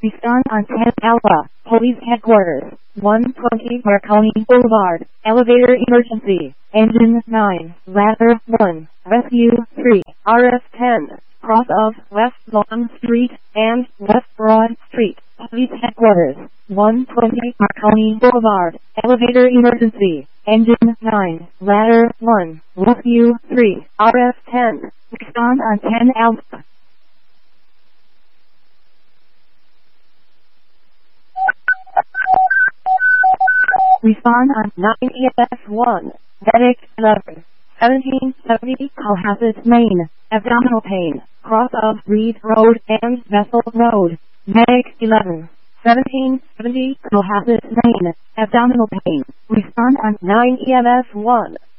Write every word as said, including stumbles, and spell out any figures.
Respond on ten Alpha, Police Headquarters, one twenty Marconi Boulevard, Elevator Emergency, Engine nine, Ladder one, Rescue three, R F ten, cross of West Lawn Street and West Broad Street, Police Headquarters, one twenty Marconi Boulevard, Elevator Emergency, Engine nine, Ladder one, Rescue three, R F ten, respond on ten Alpha. Respond on nine E M S one, Medic eleven, seventeen seventy Cohasset, Maine, abdominal pain, cross of Reed Road and Vessel Road, Medic eleven, seventeen seventy Cohasset, Maine, abdominal pain, respond on nine E M S one.